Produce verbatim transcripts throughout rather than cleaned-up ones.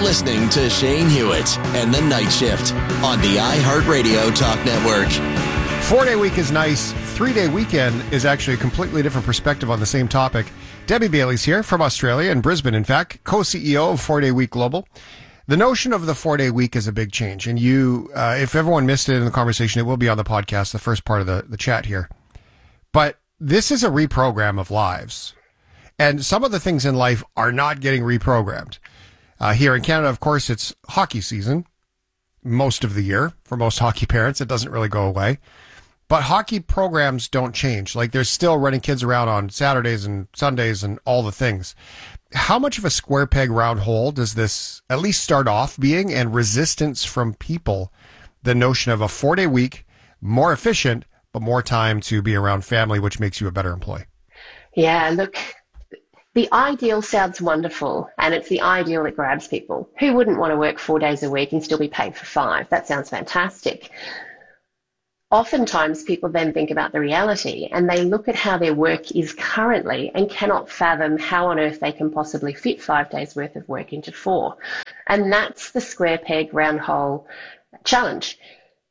listening to Shane Hewitt and the Night Shift on the iHeartRadio Talk Network. Four-day week is nice. Three-day weekend is actually a completely different perspective on the same topic. Debbie Bailey's here from Australia, in Brisbane, in fact, co-C E O of Four-Day Week Global. The notion of the four-day week is a big change. And you, uh, if everyone missed it in the conversation, it will be on the podcast, the first part of the, the chat here. But this is a reprogram of lives. And some of the things in life are not getting reprogrammed. Uh, here in Canada, of course, it's hockey season most of the year. For most hockey parents, it doesn't really go away. But hockey programs don't change. Like, they're still running kids around on Saturdays and Sundays and all the things. How much of a square peg round hole does this at least start off being, and resistance from people, the notion of a four-day week, more efficient, but more time to be around family, which makes you a better employee? Yeah, look, the ideal sounds wonderful, and it's the ideal that grabs people. Who wouldn't want to work four days a week and still be paid for five? That sounds fantastic. Oftentimes, people then think about the reality and they look at how their work is currently and cannot fathom how on earth they can possibly fit five days worth of work into four. And that's the square peg, round hole challenge.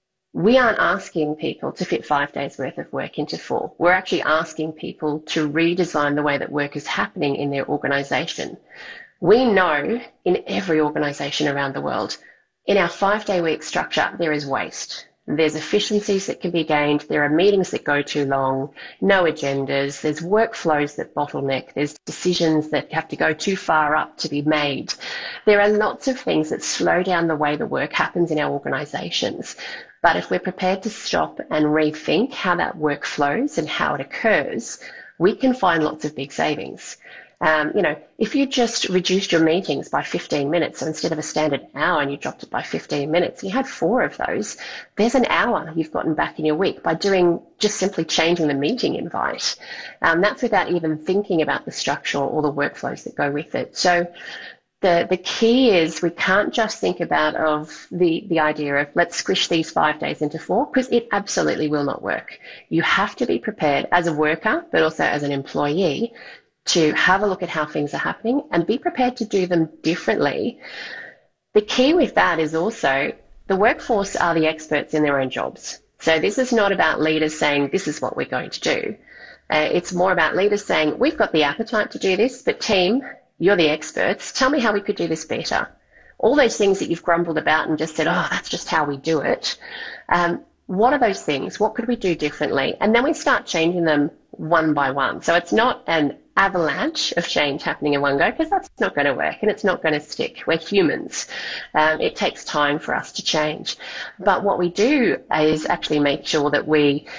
We aren't asking people to fit five days worth of work into four. We're actually asking people to redesign the way that work is happening in their organisation. We know in every organisation around the world, in our five-day week structure, there is waste. There's efficiencies that can be gained. There are meetings that go too long, no agendas. There's workflows that bottleneck. There's decisions that have to go too far up to be made. There are lots of things that slow down the way the work happens in our organisations. But if we're prepared to stop and rethink how that work flows and how it occurs, we can find lots of big savings. Um, you know, if you just reduced your meetings by fifteen minutes, so instead of a standard hour and you dropped it by fifteen minutes, and you had four of those, there's an hour you've gotten back in your week by doing just simply changing the meeting invite. Um, that's without even thinking about the structure or the workflows that go with it. So the, the key is we can't just think about of the, the idea of let's squish these five days into four, because it absolutely will not work. You have to be prepared as a worker, but also as an employee, to have a look at how things are happening and be prepared to do them differently. The key with that is also the workforce are the experts in their own jobs. So this is not about leaders saying, this is what we're going to do. Uh, it's more about leaders saying, we've got the appetite to do this, but team, you're the experts. Tell me how we could do this better. All those things that you've grumbled about and just said, oh, that's just how we do it. Um, what are those things? What could we do differently? And then we start changing them one by one. So it's not an avalanche of change happening in one go, because that's not going to work and it's not going to stick. We're humans. Um, it takes time for us to change. But what we do is actually make sure that we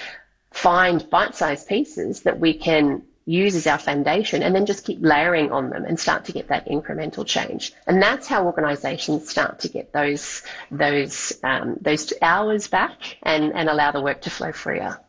find bite-sized pieces that we can use as our foundation and then just keep layering on them and start to get that incremental change. And that's how organisations start to get those those um, those hours back and, and allow the work to flow freer.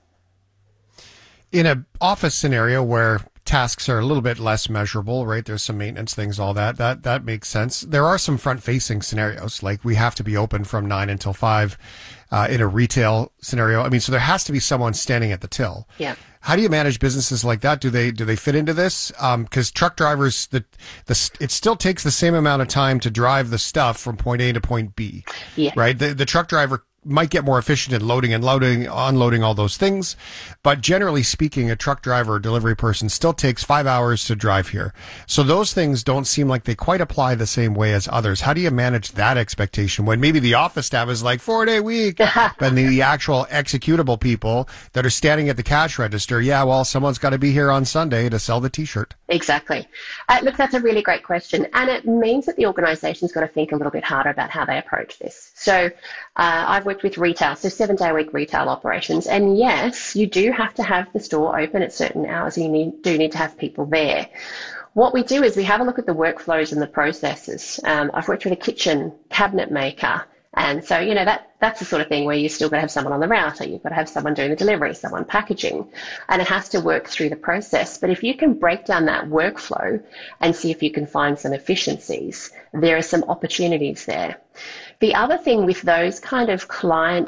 In an office scenario where tasks are a little bit less measurable, right? There's some maintenance things, all that. That that makes sense. There are some front-facing scenarios, like we have to be open from nine until five uh, in a retail scenario. I mean, so there has to be someone standing at the till. Yeah. How do you manage businesses like that? Do they do they fit into this? Because um, truck drivers, the the it still takes the same amount of time to drive the stuff from point A to point B. Yeah. Right. The the truck driver might get more efficient in loading and loading, unloading, all those things. But generally speaking, a truck driver or delivery person still takes five hours to drive here. So those things don't seem like they quite apply the same way as others. How do you manage that expectation when maybe the office staff is like four day week, but the actual executable people that are standing at the cash register, yeah, well, someone's got to be here on Sunday to sell the t-shirt. Exactly. Uh, look, that's a really great question. And it means that the organisation's got to think a little bit harder about how they approach this. So uh, I've worked with retail, so seven-day-a-week retail operations. And yes, you do have to have the store open at certain hours. You need, do need to have people there. What we do is we have a look at the workflows and the processes. Um, I've worked with a kitchen cabinet maker. And so, you know, that that's the sort of thing where you still got to have someone on the router. You've got to have someone doing the delivery, someone packaging, and it has to work through the process. But if you can break down that workflow and see if you can find some efficiencies, there are some opportunities there. The other thing with those kind of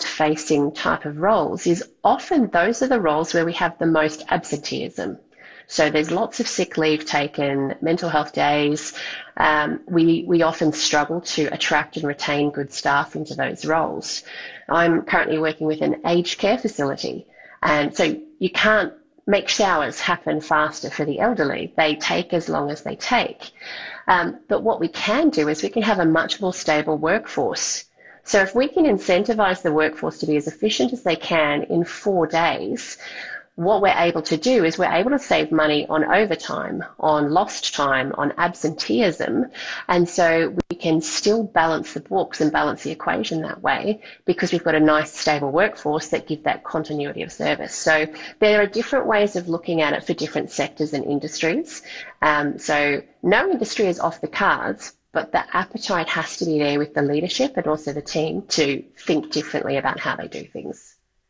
client-facing type of roles is often those are the roles where we have the most absenteeism. So there's lots of sick leave taken, mental health days. Um, we, we often struggle to attract and retain good staff into those roles. I'm currently working with an aged care facility, and so you can't make showers happen faster for the elderly. They take as long as they take. Um, but what we can do is we can have a much more stable workforce. So if we can incentivize the workforce to be as efficient as they can in four days, what we're able to do is we're able to save money on overtime, on lost time, on absenteeism. And so we can still balance the books and balance the equation that way because we've got a nice stable workforce that give that continuity of service. So there are different ways of looking at it for different sectors and industries. Um, so no industry is off the cards, but the appetite has to be there with the leadership and also the team to think differently about how they do things.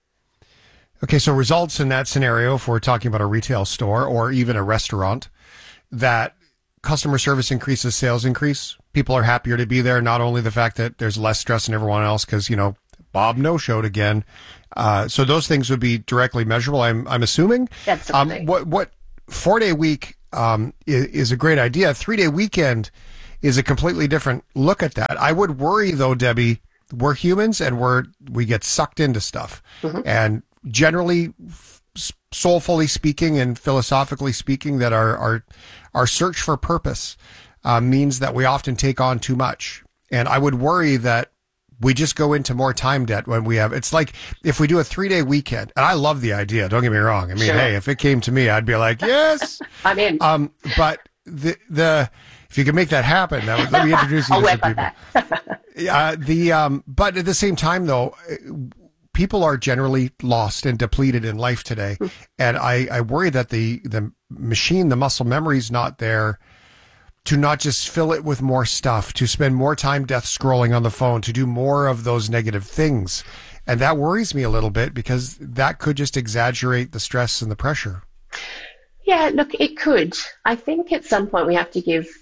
Okay, so results in that scenario, if we're talking about a retail store or even a restaurant, that customer service increases, sales increase. People are happier to be there. Not only the fact that there's less stress than everyone else because, you know, Bob no-showed again. Uh, so those things would be directly measurable, I'm I'm assuming. Absolutely. Um, what, what four-day week um, is, is a great idea. Three-day weekend is a completely different look at that. I would worry, though, Debbie, we're humans and we're we get sucked into stuff. Mm-hmm. And generally, soulfully speaking and philosophically speaking, that our our, our search for purpose uh, means that we often take on too much. And I would worry that we just go into more time debt when we have, it's like if we do a three day weekend, and I love the idea, don't get me wrong. I mean, sure. Hey, if it came to me, I'd be like, yes, I'm in. Um, but the, the, if you can make that happen, that would, let me introduce you I'll to work some on people. that. uh, the, um, but at the same time though, people are generally lost and depleted in life today. And I, I worry that the, the machine, the muscle memory is not there to not just fill it with more stuff, to spend more time death scrolling on the phone, to do more of those negative things. And that worries me a little bit because that could just exaggerate the stress and the pressure. Yeah, look, it could. I think at some point we have to give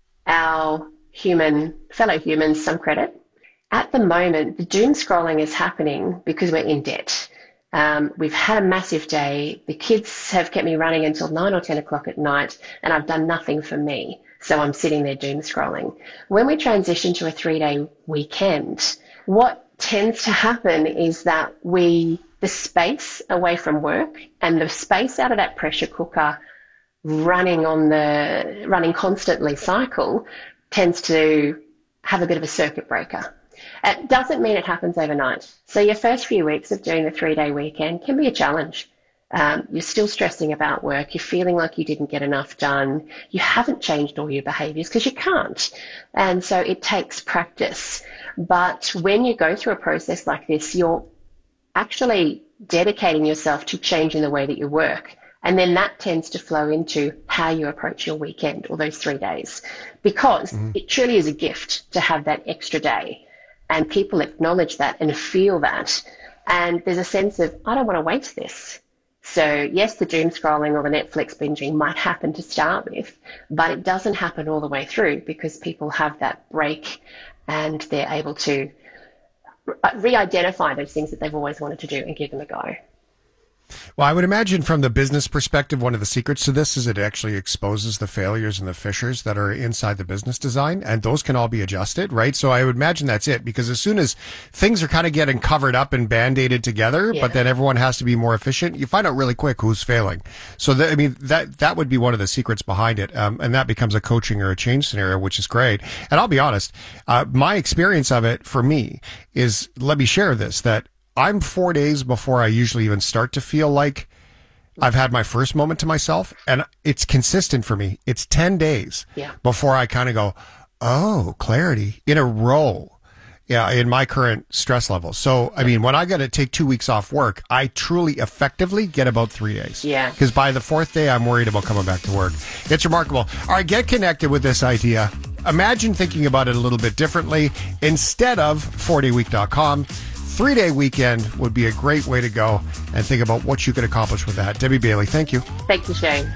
our human, fellow humans some credit. At the moment, the doom scrolling is happening because we're in debt. Um, we've had a massive day. The kids have kept me running until nine or ten o'clock at night, and I've done nothing for me. So I'm sitting there doom scrolling. When we transition to a three-day weekend, what tends to happen is that we, the space away from work and the space out of that pressure cooker running on the, running constantly cycle tends to have a bit of a circuit breaker. It doesn't mean it happens overnight. So your first few weeks of doing the three-day weekend can be a challenge. Um, you're still stressing about work. You're feeling like you didn't get enough done. You haven't changed all your behaviours because you can't. And so it takes practice. But when you go through a process like this, you're actually dedicating yourself to changing the way that you work. And then that tends to flow into how you approach your weekend or those three days. Because mm-hmm. it truly is a gift to have that extra day. And people acknowledge that and feel that. And there's a sense of, I don't want to waste this. So yes, the doom scrolling or the Netflix binging might happen to start with, but it doesn't happen all the way through because people have that break and they're able to re-identify those things that they've always wanted to do and give them a go. Well, I would imagine from the business perspective, one of the secrets to this is it actually exposes the failures and the fissures that are inside the business design, and those can all be adjusted, right? So I would imagine that's it, because as soon as things are kind of getting covered up and band-aided together, yeah. but then everyone has to be more efficient, you find out really quick who's failing. So, that, I mean, that that would be one of the secrets behind it, um, and that becomes a coaching or a change scenario, which is great. And I'll be honest, uh, my experience of it for me is, let me share this, that I'm four days before I usually even start to feel like I've had my first moment to myself, and it's consistent for me. It's ten days yeah. before I kind of go, oh, clarity in a row. Yeah, in my current stress levels. So, I mean, when I got to take two weeks off work, I truly effectively get about three days. Yeah. Because by the fourth day, I'm worried about coming back to work. It's remarkable. All right, get connected with this idea. Imagine thinking about it a little bit differently. Instead of four day week dot com, three-day weekend would be a great way to go and think about what you could accomplish with that. Debbie Bailey, thank you. Thank you, Shane.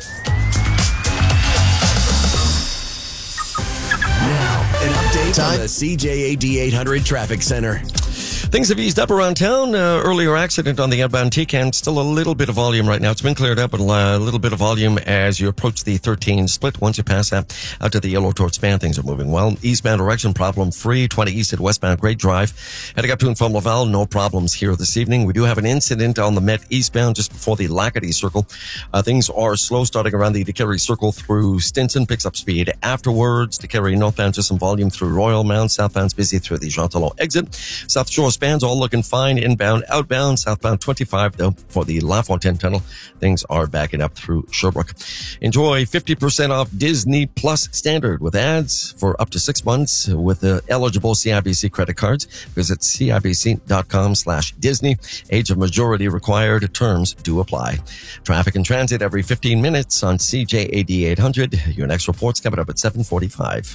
Now, an update Time. on the C J A D eight hundred Traffic Center. Things have eased up around town. Uh, earlier accident on the outbound T-Can. Still a little bit of volume right now. It's been cleared up, but a little bit of volume as you approach the thirteen split. Once you pass that out to the Yellow Torch Span, things are moving well. Eastbound direction, problem free. twenty east at westbound, Great Drive. Heading up to and from Laval, no problems here this evening. We do have an incident on the Met eastbound just before the Lacadie Circle. Uh, things are slow starting around the DeCarry Circle through Stinson. Picks up speed afterwards. DeCarry northbound, just some volume through Royal Mount. Southbound's busy through the Jean Talon exit. South Shore Spans all looking fine. Inbound, outbound. Southbound twenty-five, though, for the La Fontaine Tunnel. Things are backing up through Sherbrooke. Enjoy fifty percent off Disney Plus Standard with ads for up to six months with the eligible C I B C credit cards. Visit cibc.com slash Disney. Age of majority required. Terms do apply. Traffic and transit every fifteen minutes on C J A D eight hundred. Your next report's coming up at seven forty-five.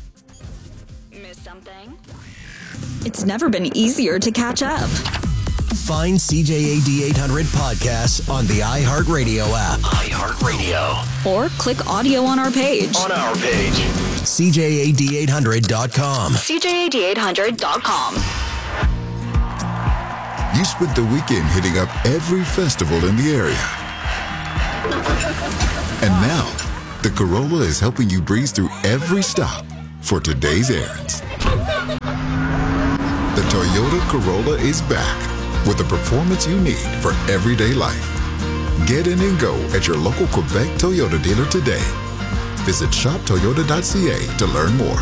It's never been easier to catch up. Find C J A D eight hundred podcasts on the iHeartRadio app. iHeartRadio. Or click audio on our page. On our page. C J A D eight hundred dot com. C J A D eight hundred dot com. You spent the weekend hitting up every festival in the area. And now, the Corolla is helping you breeze through every stop for today's errands. The Toyota Corolla is back with the performance you need for everyday life. Get in and go at your local Quebec Toyota dealer today. Visit shop toyota dot c a to learn more.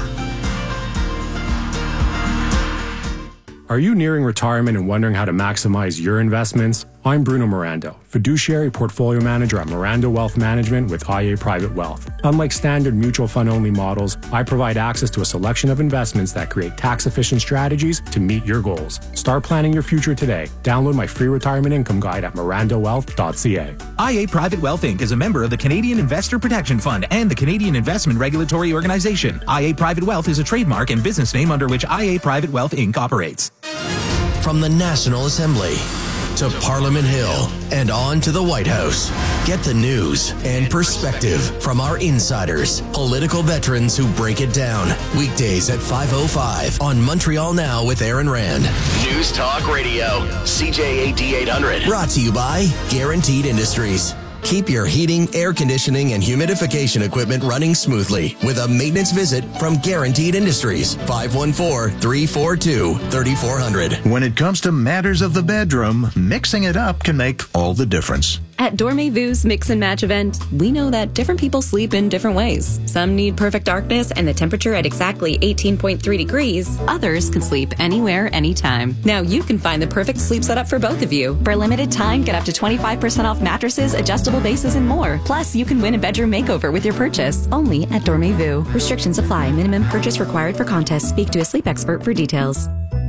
Are you nearing retirement and wondering how to maximize your investments? I'm Bruno Mirando, fiduciary portfolio manager at Mirando Wealth Management with I A Private Wealth. Unlike standard mutual fund-only models, I provide access to a selection of investments that create tax-efficient strategies to meet your goals. Start planning your future today. Download my free retirement income guide at mirando wealth dot c a. I A Private Wealth Incorporated is a member of the Canadian Investor Protection Fund and the Canadian Investment Regulatory Organization. I A Private Wealth is a trademark and business name under which I A Private Wealth Incorporated operates. From the National Assembly to Parliament Hill and on to the White House. Get the news and perspective from our insiders, political veterans who break it down. Weekdays at five oh five on Montreal Now with Aaron Rand. News Talk Radio, C J A D eight hundred. Brought to you by Guaranteed Industries. Keep your heating, air conditioning, and humidification equipment running smoothly with a maintenance visit from Guaranteed Industries. five one four, three four two, three four zero zero. When it comes to matters of the bedroom, mixing it up can make all the difference. At Dormez-Vu's Mix and Match event, we know that different people sleep in different ways. Some need perfect darkness and the temperature at exactly eighteen point three degrees. Others can sleep anywhere, anytime. Now you can find the perfect sleep setup for both of you. For a limited time, get up to twenty-five percent off mattresses, adjustable bases, and more. Plus, you can win a bedroom makeover with your purchase. Only at Dormez-Vu. Restrictions apply. Minimum purchase required for contest. Speak to a sleep expert for details.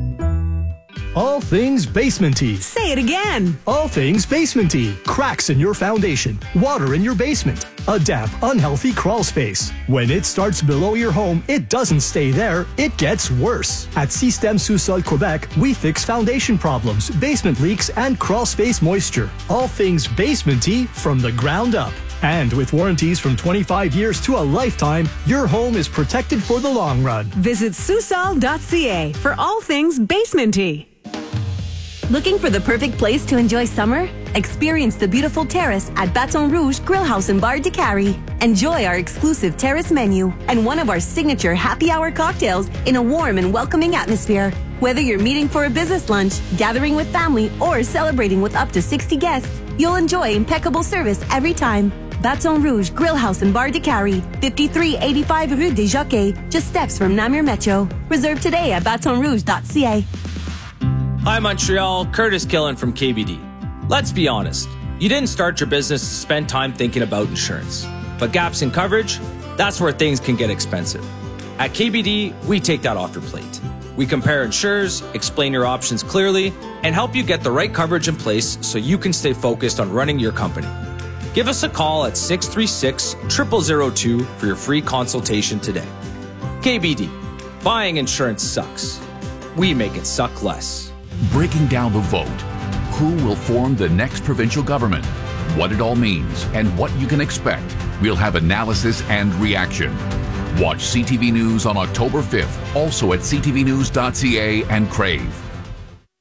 All things basement-y. Say it again. All things basement-y. Cracks in your foundation. Water in your basement. A damp, unhealthy crawl space. When it starts below your home, it doesn't stay there. It gets worse. At Système Sous-Sol Quebec, we fix foundation problems, basement leaks, and crawl space moisture. All things basement-y from the ground up. And with warranties from twenty-five years to a lifetime, your home is protected for the long run. Visit Sous-Sol dot c a for all things basement-y. Looking for the perfect place to enjoy summer? Experience the beautiful terrace at Baton Rouge Grill House and Bar DeCarry. Enjoy our exclusive terrace menu and one of our signature happy hour cocktails in a warm and welcoming atmosphere. Whether you're meeting for a business lunch, gathering with family, or celebrating with up to sixty guests, you'll enjoy impeccable service every time. Baton Rouge Grill House and Bar DeCarry, fifty-three eighty-five Rue des Jockeys, just steps from Namur Metro. Reserve today at baton rouge dot c a. Hi Montreal, Curtis Killen from K B D. Let's be honest, you didn't start your business to spend time thinking about insurance. But gaps in coverage, that's where things can get expensive. At K B D, we take that off your plate. We compare insurers, explain your options clearly, and help you get the right coverage in place so you can stay focused on running your company. Give us a call at six three six, zero zero zero two for your free consultation today. K B D, buying insurance sucks. We make it suck less. Breaking down the vote. Who will form the next provincial government? What it all means and what you can expect. We'll have analysis and reaction. Watch C T V News on October fifth, also at c t v news dot c a and Crave.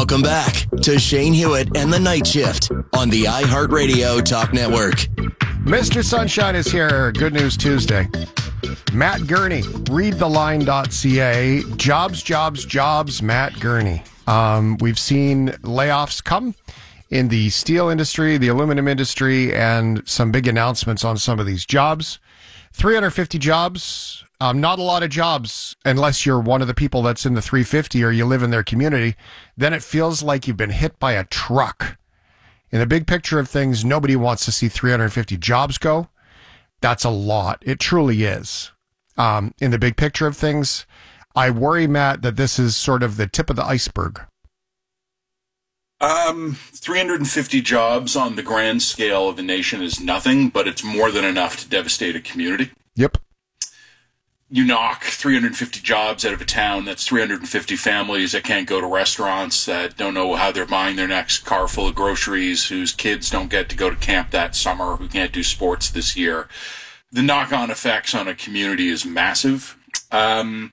Welcome back to Shane Hewitt and the Night Shift on the iHeartRadio Talk Network. Mister Sunshine is here. Good News Tuesday. Matt Gurney, read the line dot c a. Jobs, jobs, jobs, Matt Gurney. Um, we've seen layoffs come in the steel industry, the aluminum industry, and some big announcements on some of these jobs. three hundred fifty jobs, um, not a lot of jobs unless you're one of the people that's in the three fifty or you live in their community. Then it feels like you've been hit by a truck. In the big picture of things, nobody wants to see three hundred fifty jobs go. That's a lot. It truly is. Um, in the big picture of things, I worry, Matt, that this is sort of the tip of the iceberg. Um, three hundred fifty jobs on the grand scale of the nation is nothing, but it's more than enough to devastate a community. Yep. You knock three hundred fifty jobs out of a town, that's three hundred fifty families that can't go to restaurants, that don't know how they're buying their next car full of groceries, whose kids don't get to go to camp that summer, who can't do sports this year. The knock-on effects on a community is massive. Um,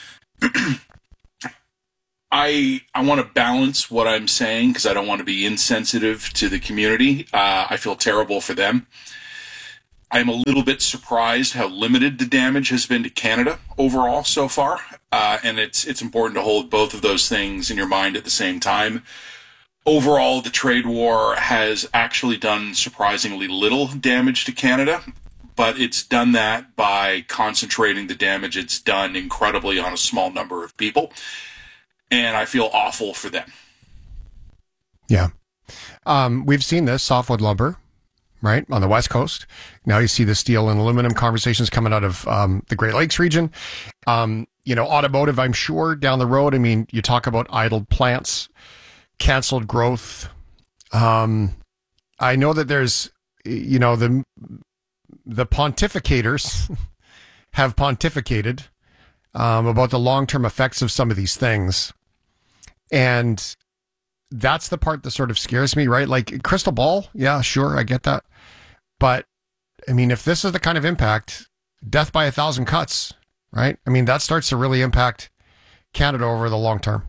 I I want to balance what I'm saying because I don't want to be insensitive to the community. Uh, I feel terrible for them. I'm a little bit surprised how limited the damage has been to Canada overall so far, uh, and it's it's important to hold both of those things in your mind at the same time. Overall, the trade war has actually done surprisingly little damage to Canada, but it's done that by concentrating the damage it's done incredibly on a small number of people. And I feel awful for them. Yeah. Um, we've seen this, softwood lumber, right, on the West Coast. Now you see the steel and aluminum conversations coming out of um, the Great Lakes region. Um, you know, automotive, I'm sure, down the road. I mean, you talk about idled plants, canceled growth. Um, I know that there's, you know, the the pontificators have pontificated um, about the long-term effects of some of these things. And that's the part that sort of scares me, right? Like, crystal ball, yeah, sure, I get that. But, I mean, if this is the kind of impact, death by a thousand cuts, right? I mean, that starts to really impact Canada over the long term.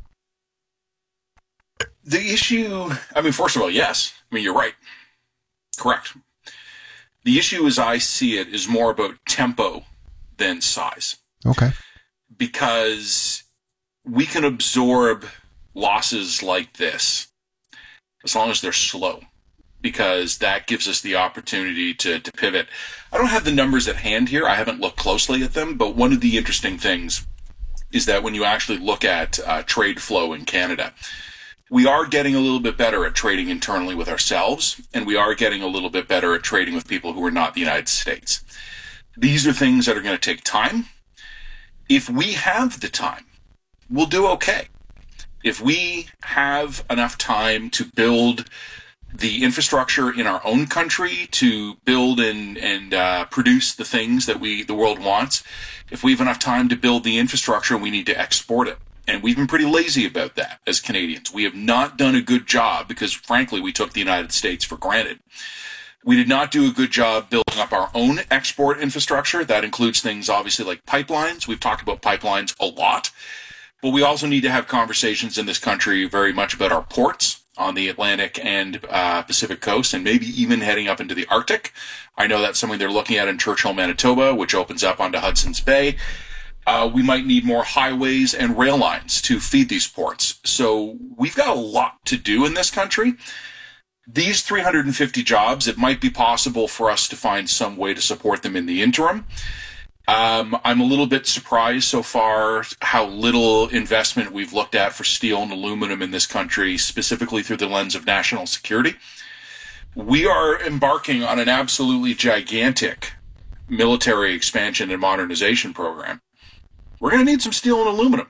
The issue, I mean, first of all, yes. I mean, you're right. Correct. The issue as I see it is more about tempo than size. Okay. Because we can absorb losses like this as long as they're slow, because that gives us the opportunity to, to pivot. I don't have the numbers at hand here. I haven't looked closely at them, but one of the interesting things is that when you actually look at uh, trade flow in Canada, we are getting a little bit better at trading internally with ourselves, and we are getting a little bit better at trading with people who are not the United States. These are things that are going to take time. If we have the time, we'll do okay. If we have enough time to build the infrastructure in our own country, to build and, and uh, produce the things that we the world wants, if we have enough time to build the infrastructure, we need to export it. And we've been pretty lazy about that as Canadians. We have not done a good job because, frankly, we took the United States for granted. We did not do a good job building up our own export infrastructure. That includes things, obviously, like pipelines. We've talked about pipelines a lot. But we also need to have conversations in this country very much about our ports on the Atlantic and uh, Pacific coast, and maybe even heading up into the Arctic. I know that's something they're looking at in Churchill, Manitoba, which opens up onto Hudson's Bay. Uh, we might need more highways and rail lines to feed these ports. So we've got a lot to do in this country. These three hundred fifty jobs, it might be possible for us to find some way to support them in the interim. Um, I'm a little bit surprised so far how little investment we've looked at for steel and aluminum in this country, specifically through the lens of national security. We are embarking on an absolutely gigantic military expansion and modernization program. We're going to need some steel and aluminum.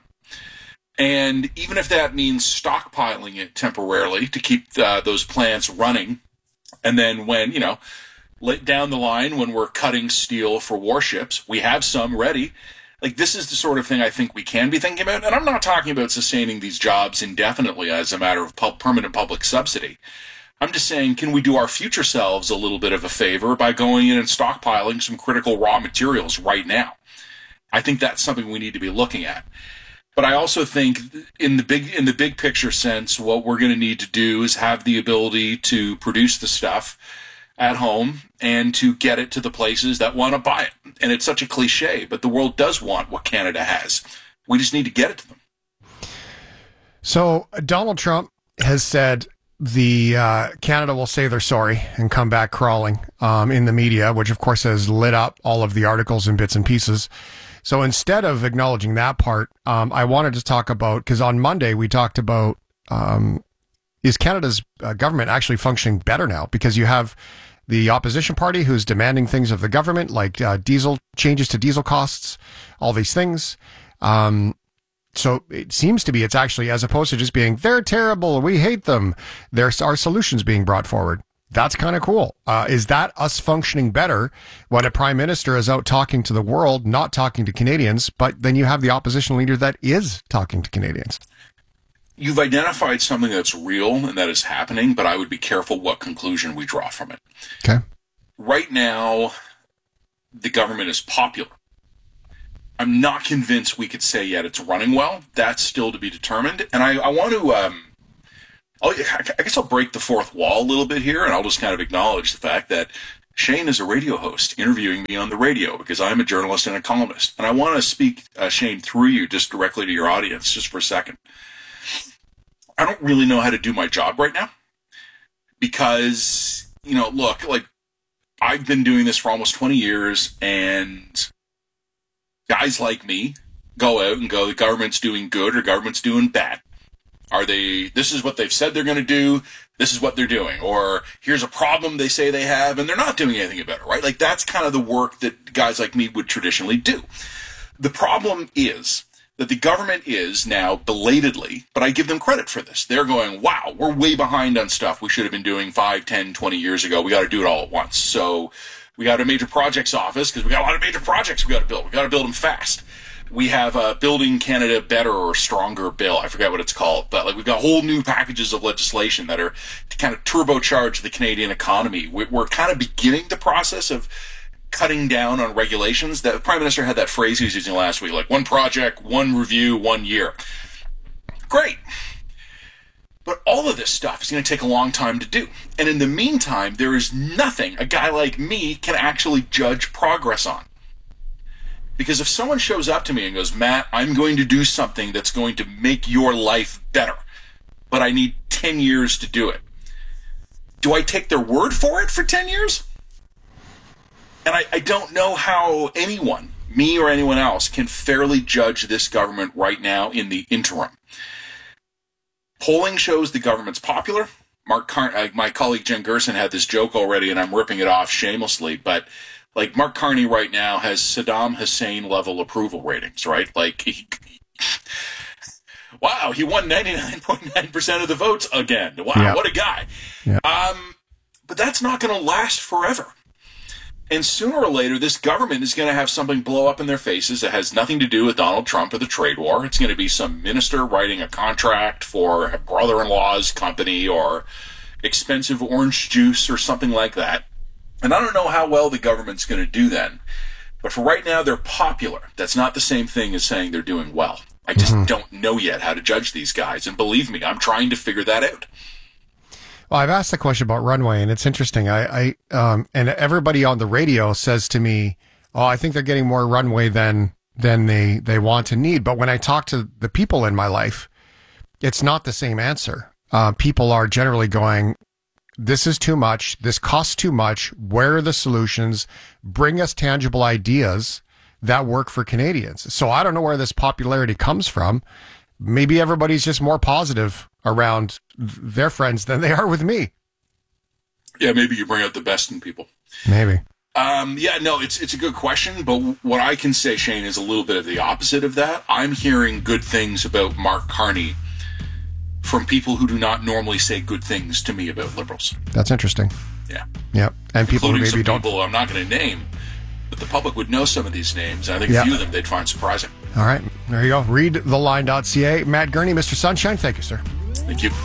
And even if that means stockpiling it temporarily to keep uh, those plants running, and then when, you know, down the line when we're cutting steel for warships, we have some ready. Like, this is the sort of thing I think we can be thinking about. And I'm not talking about sustaining these jobs indefinitely as a matter of pub- permanent public subsidy. I'm just saying, can we do our future selves a little bit of a favor by going in and stockpiling some critical raw materials right now? I think that's something we need to be looking at. But I also think in the big in the big picture sense, what we're going to need to do is have the ability to produce the stuff at home and to get it to the places that want to buy it. And it's such a cliche, but the world does want what Canada has. We just need to get it to them. So Donald Trump has said the uh, Canada will say they're sorry and come back crawling um, in the media, which of course has lit up all of the articles and bits and pieces. So instead of acknowledging that part, um, I wanted to talk about, because on Monday we talked about, um, is Canada's uh, government actually functioning better now? Because you have the opposition party who's demanding things of the government, like uh, diesel changes to diesel costs, all these things. Um, so it seems to be it's actually, as opposed to just being, they're terrible, we hate them, there are solutions being brought forward. That's kind of cool. Uh, is that us functioning better when a prime minister is out talking to the world, not talking to Canadians, but then you have the opposition leader that is talking to Canadians? You've identified something that's real and that is happening, but I would be careful what conclusion we draw from it. Okay. Right now, the government is popular. I'm not convinced we could say yet it's running well. That's still to be determined. And I, I want to... Um, I'll, I guess I'll break the fourth wall a little bit here, and I'll just kind of acknowledge the fact that Shane is a radio host interviewing me on the radio because I'm a journalist and a columnist. And I want to speak, uh, Shane, through you just directly to your audience just for a second. I don't really know how to do my job right now because, you know, look, like I've been doing this for almost twenty years, and guys like me go out and go, the government's doing good or government's doing bad. Are they, this is what they've said they're going to do, this is what they're doing. Or here's a problem they say they have, and they're not doing anything about it, right? Like, that's kind of the work that guys like me would traditionally do. The problem is that the government is now belatedly, but I give them credit for this. They're going, wow, we're way behind on stuff we should have been doing five, ten, twenty years ago. We got to do it all at once. So we got a major projects office because we got a lot of major projects we got to build. We got to build them fast. We have a Building Canada Better or Stronger bill. I forget what it's called. But like we've got whole new packages of legislation that are to kind of turbocharge the Canadian economy. We're kind of beginning the process of cutting down on regulations. The Prime Minister had that phrase he was using last week, like one project, one review, one year. Great. But all of this stuff is going to take a long time to do. And in the meantime, there is nothing a guy like me can actually judge progress on. Because if someone shows up to me and goes, Matt, I'm going to do something that's going to make your life better, but I need ten years to do it. Do I take their word for it for ten years? And I, I don't know how anyone, me or anyone else, can fairly judge this government right now in the interim. Polling shows the government's popular. Mark Car- uh, my colleague Jen Gerson had this joke already, and I'm ripping it off shamelessly, but like Mark Carney right now has Saddam Hussein level approval ratings, right? Like, he, wow, he won ninety-nine point nine percent of the votes again. Wow, yeah. What a guy. Yeah. Um, but that's not going to last forever. And sooner or later, this government is going to have something blow up in their faces that has nothing to do with Donald Trump or the trade war. It's going to be some minister writing a contract for a brother-in-law's company or expensive orange juice or something like that. And I don't know how well the government's going to do then. But for right now, they're popular. That's not the same thing as saying they're doing well. I just mm-hmm. don't know yet how to judge these guys. And believe me, I'm trying to figure that out. Well, I've asked the question about runway, and it's interesting. I, I um, and everybody on the radio says to me, oh, I think they're getting more runway than than they, they want and need. But when I talk to the people in my life, it's not the same answer. Uh, people are generally going, this is too much. This costs too much. Where are the solutions? Bring us tangible ideas that work for Canadians. So I don't know where this popularity comes from. Maybe everybody's just more positive around their friends than they are with me. Yeah, maybe you bring out the best in people. Maybe. Um, yeah, no, it's it's a good question, but what I can say, Shane, is a little bit of the opposite of that. I'm hearing good things about Mark Carney from people who do not normally say good things to me about Liberals. That's interesting. Yeah. Yeah. And people who Including maybe some don't. people I'm not going to name, but the public would know some of these names. And I think Yeah. a few of them they'd find surprising. All right. There you go. Read the line dot c a. Matt Gurney, Mister Sunshine. Thank you, sir. Thank you.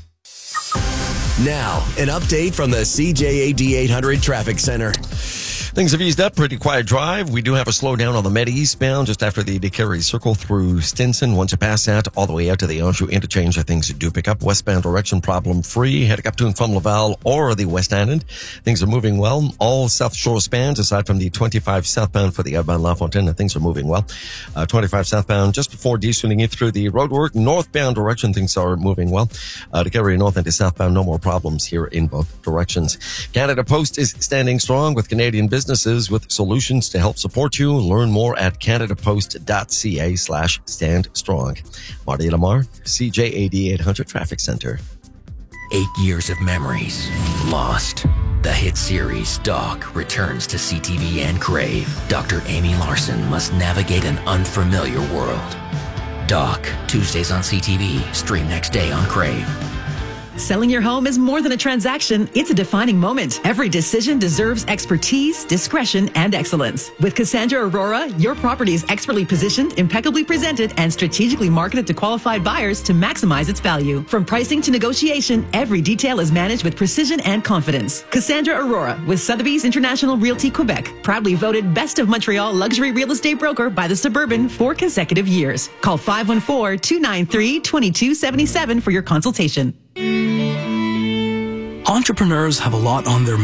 Now, an update from the C J A D eight hundred Traffic Center. Things have eased up. Pretty quiet drive. We do have a slowdown on the Med eastbound just after the DeCarry Circle through Stinson. Once you pass that, all the way out to the Anjou interchange, things do pick up. Westbound direction problem free. Heading up to and from Laval or the West Island. Things are moving well. All South Shore spans, aside from the twenty-five southbound for the outbound La Fontaine, things are moving well. Uh, twenty-five southbound just before descending in through the roadwork. Northbound direction, things are moving well. Uh, DeCarry north into southbound, no more problems here in both directions. Canada Post is standing strong with Canadian businesses with solutions to help support you. Learn more at canadapost.ca slash stand strong. Marty Lamar, C J A D eight hundred Traffic Center. Eight years of memories lost. The hit series Doc returns to C T V and Crave. Doctor Amy Larson must navigate an unfamiliar world. Doc, Tuesdays on C T V, stream next day on Crave. Selling your home is more than a transaction. It's a defining moment. Every decision deserves expertise, discretion, and excellence. With Cassandra Aurora, your property is expertly positioned, impeccably presented, and strategically marketed to qualified buyers to maximize its value. From pricing to negotiation, every detail is managed with precision and confidence. Cassandra Aurora with Sotheby's International Realty Quebec, proudly voted Best of Montreal Luxury Real Estate Broker by The Suburban for consecutive years. Call five one four, two nine three, two two seven seven for your consultation. Entrepreneurs have a lot on their